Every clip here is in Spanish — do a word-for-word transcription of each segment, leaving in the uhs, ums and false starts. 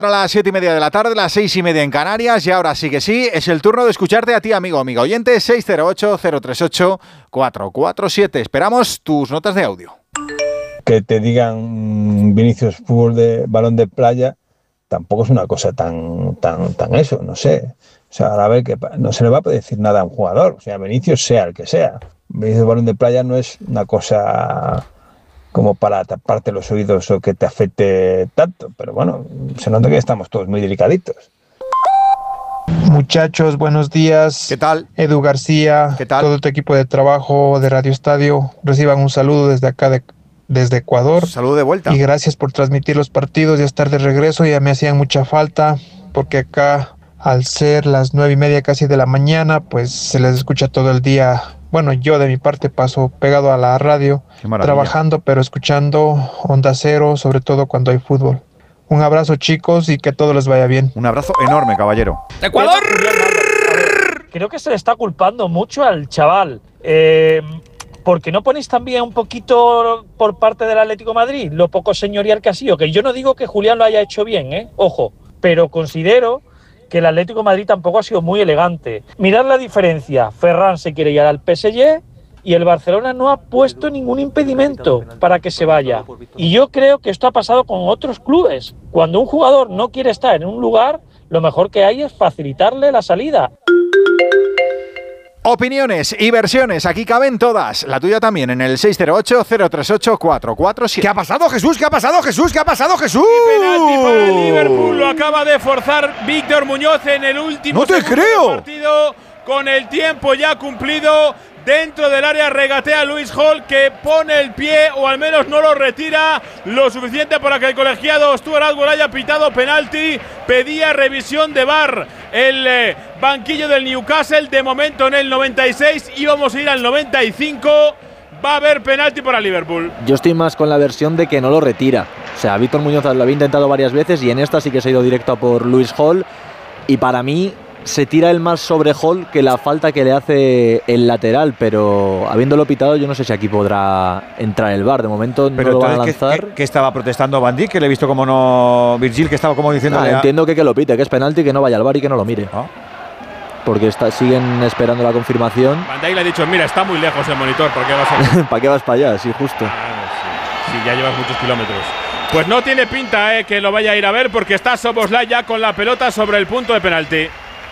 A las siete y media de la tarde, las seis y media en Canarias, y ahora sí que sí, es el turno de escucharte a ti, amigo, amigo oyente, seis cero ocho, cero tres ocho, cuatro cuatro siete. Esperamos tus notas de audio. Que te digan Vinicius fútbol de balón de playa, tampoco es una cosa tan, tan, tan eso, no sé. O sea, a la vez que no se le va a decir nada a un jugador, o sea, Vinicius sea el que sea. Vinicius balón de playa no es una cosa como para taparte los oídos o que te afecte tanto, pero bueno, se nota que estamos todos muy delicaditos. Muchachos, buenos días. ¿Qué tal? Edu García, ¿Qué tal? Todo tu equipo de trabajo de Radio Estadio, reciban un saludo desde acá, de, desde Ecuador. Saludo de vuelta. Y gracias por transmitir los partidos y estar de regreso, ya me hacían mucha falta, porque acá, al ser las nueve y media casi de la mañana, pues se les escucha todo el día. Bueno, yo de mi parte paso pegado a la radio, trabajando, pero escuchando Onda Cero, sobre todo cuando hay fútbol. Un abrazo, chicos, y que todo les vaya bien. Un abrazo enorme, caballero. ¡Ecuador! Creo que se le está culpando mucho al chaval. Eh, ¿Por qué no ponéis también un poquito por parte del Atlético de Madrid lo poco señorial que ha sido? Que yo no digo que Julián lo haya hecho bien, ¿eh? Ojo, pero considero que el Atlético de Madrid tampoco ha sido muy elegante. Mirad la diferencia. Ferran se quiere ir al P S G y el Barcelona no ha puesto ningún impedimento para que se vaya. Y yo creo que esto ha pasado con otros clubes. Cuando un jugador no quiere estar en un lugar, lo mejor que hay es facilitarle la salida. Opiniones y versiones, aquí caben todas. La tuya también en el seis cero ocho, cero tres ocho, cuatro cuatro siete. ¿Qué ha pasado, Jesús? ¿Qué ha pasado, Jesús? ¿Qué ha pasado, Jesús? Y penalti para el Liverpool, lo acaba de forzar Víctor Muñoz en el último ¡No te creo! partido, con el tiempo ya cumplido. Dentro del área regatea Luis Hall, que pone el pie, o al menos no lo retira lo suficiente para que el colegiado Stuart Atwell haya pitado penalti. Pedía revisión de V A R el eh, banquillo del Newcastle. De momento en el noventa y seis, íbamos a ir al noventa y cinco. Va a haber penalti para Liverpool. Yo estoy más con la versión de que no lo retira. O sea, Víctor Muñoz lo había intentado varias veces y en esta sí que se ha ido directo a por Luis Hall. Y para mí se tira el más sobre Hall que la falta que le hace el lateral, pero habiéndolo pitado yo no sé si aquí podrá entrar el V A R. De momento no pero lo van a lanzar. ¿qué, qué, qué estaba protestando Van Dijk? Que le he visto como no… Virgil, que estaba como diciendo… Ah, entiendo que que lo pite, que es penalti, que no vaya al V A R y que no lo mire. ¿Ah? Porque está, siguen esperando la confirmación. Van Dijk le ha dicho, mira, está muy lejos el monitor, ¿por qué vas a… ¿Para qué vas para allá? Sí, justo. Ah, sí, sí, ya llevas muchos kilómetros. Pues no tiene pinta eh, que lo vaya a ir a ver, porque está Szoboszlai ya con la pelota sobre el punto de penalti.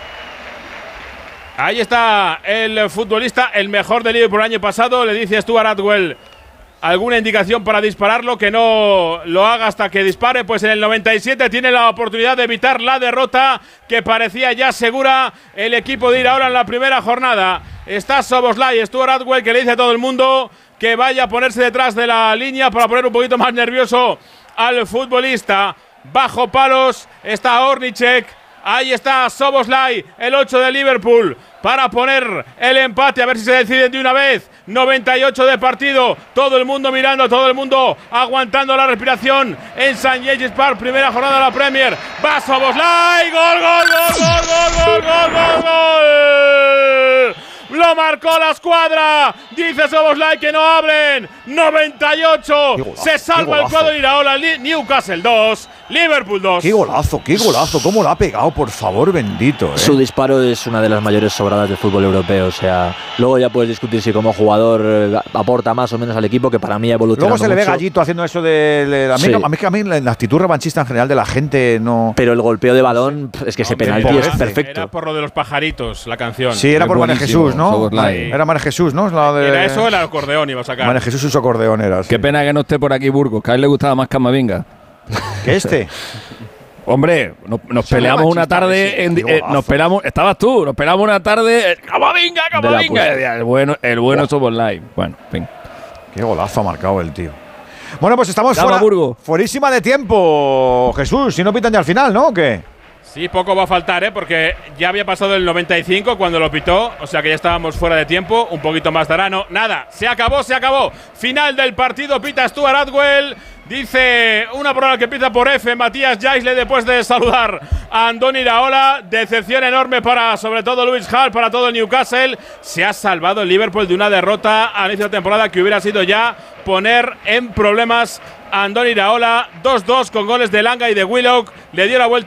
Ahí está el futbolista, el mejor del Liverpool el año pasado. Le dice a Stuart Atwell alguna indicación para dispararlo, que no lo haga hasta que dispare. Pues en el noventa y siete tiene la oportunidad de evitar la derrota que parecía ya segura el equipo de ir ahora en la primera jornada. Está Szoboszlai, Stuart Atwell, que le dice a todo el mundo que vaya a ponerse detrás de la línea para poner un poquito más nervioso al futbolista. Bajo palos está Ornicek. Ahí está Szoboszlai, el ocho de Liverpool, para poner el empate, a ver si se deciden de una vez. noventa y ocho de partido, todo el mundo mirando, todo el mundo aguantando la respiración en Saint James's Park, primera jornada de la Premier. Va Szoboszlai, gol, gol, gol, gol, gol, gol, gol, gol, gol. Lo marcó la escuadra. Dice Szoboszlai que no hablen. noventa y ocho. Golazo, se salva el cuadro de Iraola. Newcastle dos, Liverpool dos. ¡Qué golazo, qué golazo! ¿Cómo lo ha pegado, por favor, bendito? ¿eh? Su disparo es una de las mayores sobradas del fútbol europeo. O sea, luego ya puedes discutir si como jugador eh, aporta más o menos al equipo, que para mí ha evolucionado Luego se le ve mucho. Gallito haciendo eso de… de a, mí, Sí. a mí que a mí la actitud revanchista en general de la gente no… Pero el golpeo de balón, es que ese Hombre, penalti era, es perfecto. Era por lo de los pajaritos, la canción. Sí, era por María Jesús, ¿no? Szoboszlai. Era María Jesús, ¿no? La de… Era eso, el acordeón iba a sacar. María Jesús y su acordeón era. Qué pena que no esté por aquí Burgos, que a él le gustaba más Camavinga. ¿Qué este? Hombre, nos, nos peleamos una tarde, en, eh, nos peleamos, estabas tú, nos peleamos una tarde, ¡Camavinga, Camavinga! El bueno, el bueno Szoboszlai. Bueno, en fin. Qué golazo ha marcado el tío. Bueno, pues estamos Llama, fuera, Burgo. fuerísima de tiempo, Jesús. Si no pitan ya al final, ¿no? ¿O qué? Sí, poco va a faltar, ¿eh? Porque ya había pasado el noventa y cinco cuando lo pitó, o sea que ya estábamos fuera de tiempo, un poquito más dará, no, nada, se acabó, se acabó. Final del partido, pita Stuart Atwell, dice una palabra que empieza por F, Matías Jaisle, después de saludar a Andoni Iraola. Decepción enorme para, sobre todo, Luis Hall, para todo el Newcastle. Se ha salvado el Liverpool de una derrota al inicio de temporada que hubiera sido ya poner en problemas a Andoni Iraola. dos dos con goles de Langa y de Willock, le dio la vuelta